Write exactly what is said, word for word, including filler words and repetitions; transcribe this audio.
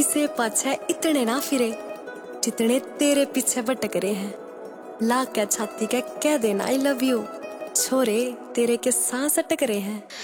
किसे पाछे इतने ना फिरे जितने तेरे पीछे भटक रहे हैं। ला क्या छाती के कह देना आई लव यू, छोरे तेरे के सांस अटक रहे हैं।